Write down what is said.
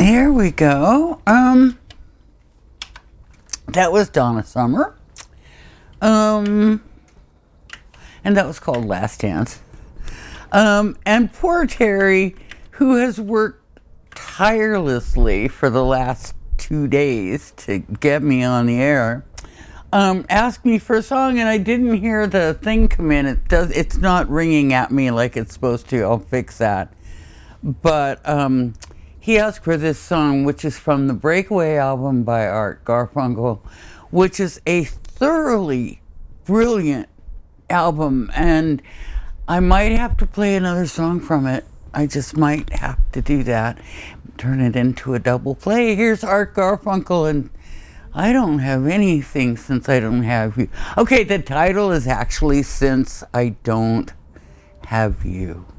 There we go. That was Donna Summer. And that was called Last Dance. And poor Terry, who has worked tirelessly for the last 2 days to get me on the air, asked me for a song, and I didn't hear the thing come in. It's not ringing at me like it's supposed to. I'll fix that. But he asked for this song, which is from the Breakaway album by Art Garfunkel, which is a thoroughly brilliant album, and I might have to play another song from it. I just might have to do that. Turn it into a double play. Here's Art Garfunkel, and I don't have anything since I don't have you. Okay, the title is actually Since I Don't Have You.